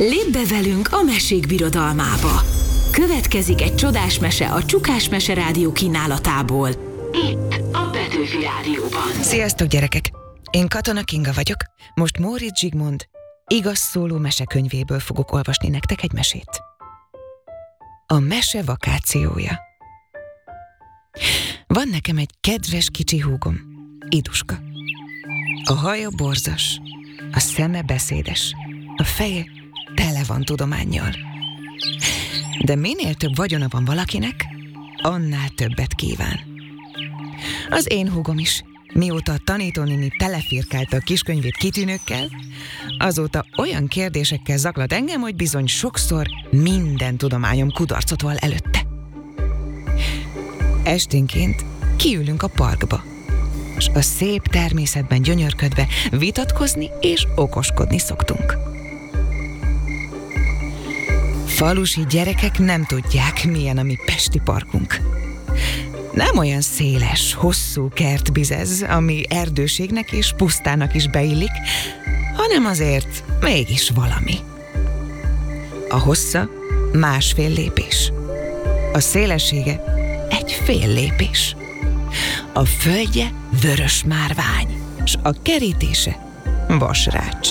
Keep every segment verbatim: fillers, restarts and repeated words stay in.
Lépj be velünk a mesék birodalmába! Következik egy csodás mese a Csukás Mese Rádió kínálatából. Itt a Petőfi Rádióban. Sziasztok, gyerekek! Én Katona Kinga vagyok. Most Móricz Zsigmond igaz szóló mesekönyvéből fogok olvasni nektek egy mesét. A mese vakációja. Van nekem egy kedves kicsi húgom, Iduska. A haja borzas, a szeme beszédes, a feje tele van tudománnyal. De minél több vagyona van valakinek, annál többet kíván. Az én húgom is, mióta a tanítónéni telefirkálta a kiskönyvét kitűnőkkel, azóta olyan kérdésekkel zaklat engem, hogy bizony sokszor minden tudományom kudarcot val előtte. Esténként kiülünk a parkba, és a szép természetben gyönyörködve vitatkozni és okoskodni szoktunk. Falusi gyerekek nem tudják, milyen a mi pesti parkunk. Nem olyan széles, hosszú kertbizez, ami erdőségnek és pusztának is beillik, hanem azért mégis valami. A hossza másfél lépés. A szélessége egy fél lépés. A földje vörös márvány, s a kerítése vasrács.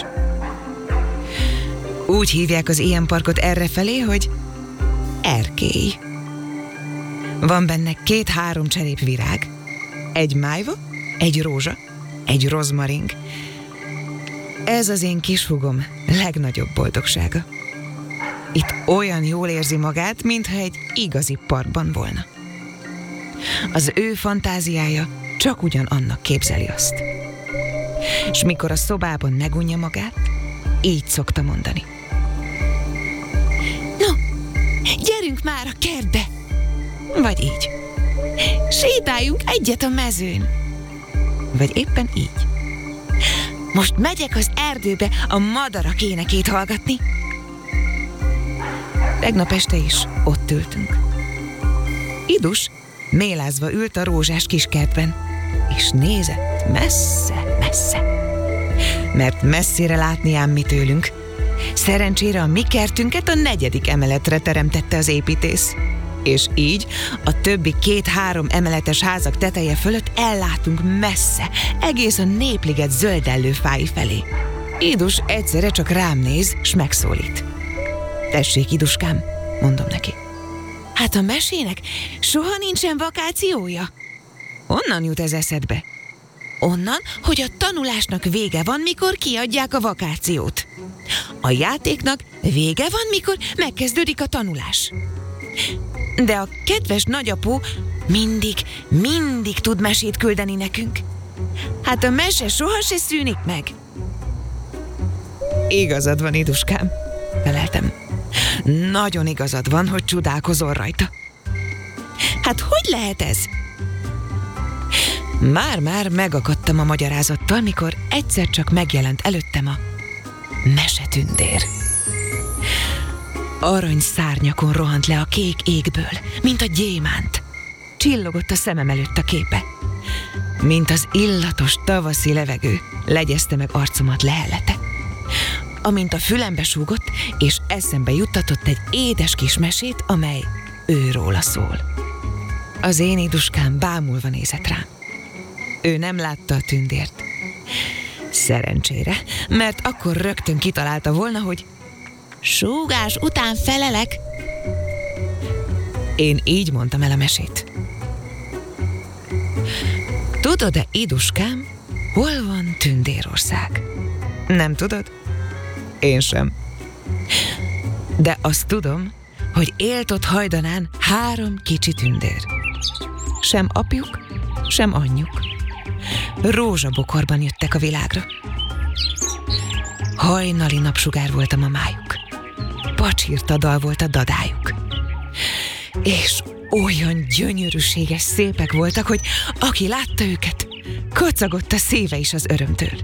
Úgy hívják az ilyen parkot errefelé, hogy erkély. Van benne két-három cserép virág, egy májva, egy rózsa, egy rozmaring. Ez az én kishúgom legnagyobb boldogsága. Itt olyan jól érzi magát, mintha egy igazi parkban volna. Az ő fantáziája csak ugyanannak képzeli azt. És mikor a szobában megunja magát, így szokta mondani. No, gyerünk már a kertbe! Vagy így. Sétáljunk egyet a mezőn. Vagy éppen így. Most megyek az erdőbe a madarak énekét hallgatni. Tegnap este is ott ültünk. Idus mélázva ült a rózsás kiskertben, és nézett messze-messze. Mert messzire látni ám mi tőlünk. Szerencsére a mi kertünket a negyedik emeletre teremtette az építész. És így a többi két-három emeletes házak teteje fölött ellátunk messze, egész a népliget zöldellő fái felé. Idus egyszerre csak rám néz, s megszólít. Tessék, Iduskám, mondom neki. Hát a mesének soha nincsen vakációja? Honnan jut ez eszedbe? Onnan, hogy a tanulásnak vége van, mikor kiadják a vakációt. A játéknak vége van, mikor megkezdődik a tanulás. De a kedves nagyapó mindig, mindig tud mesét küldeni nekünk. Hát a mese soha se szűnik meg. Igazad van, Iduskám, feleltem. Nagyon igazad van, hogy csodálkozol rajta. Hát hogy lehet ez? Már-már megakadtam a magyarázattal, mikor egyszer csak megjelent előttem a mesetündér. Arany szárnyakon rohant le a kék égből, mint a gyémánt. Csillogott a szemem előtt a képe. Mint az illatos tavaszi levegő, legyezte meg arcomat lehellete. Amint a fülembe súgott, és eszembe juttatott egy édes kis mesét, amely őróla szól. Az én Iduskám bámulva nézett rám. Ő nem látta a tündért. Szerencsére, mert akkor rögtön kitalálta volna, hogy súgás után felelek. Én így mondtam el a mesét. Tudod-e, Iduskám, hol van Tündérország? Nem tudod? Én sem. De azt tudom, hogy élt ott hajdanán három kicsi tündér. Sem apjuk, sem anyjuk. Rózsabokorban jöttek a világra. Hajnali napsugár volt a mamájuk. Pacsirta dal volt a dadájuk. És olyan gyönyörűséges szépek voltak, hogy aki látta őket, kacagott a szíve is az örömtől.